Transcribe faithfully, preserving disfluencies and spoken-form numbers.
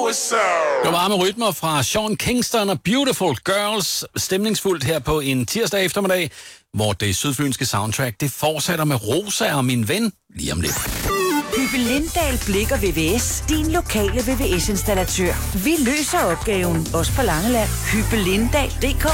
Det var varme rytmer fra Sean Kingston og Beautiful Girls. Stemningsfuldt her på en tirsdag eftermiddag, hvor det sydfynske soundtrack det fortsætter med Rosa og min ven lige om lidt. Hyppe Lindahl Blik og V V S. Din lokale V V S-installatør. Vi løser opgaven. Også på Langeland. Hyppe Lindahl punktum d k